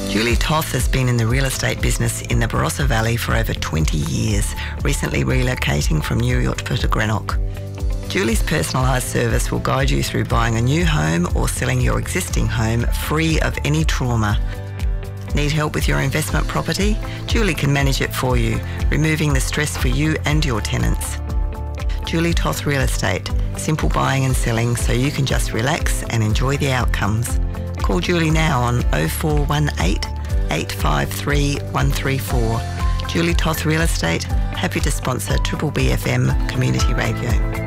Julie Toth has been in the real estate business in the Barossa Valley for over 20 years, recently relocating from New York to Greenock. Julie's personalised service will guide you through buying a new home or selling your existing home free of any trauma. Need help with your investment property? Julie can manage it for you, removing the stress for you and your tenants. Julie Toth Real Estate. Simple buying and selling so you can just relax and enjoy the outcomes. Call Julie now on 0418 853 134. Julie Toth Real Estate, happy to sponsor Triple BFM Community Radio.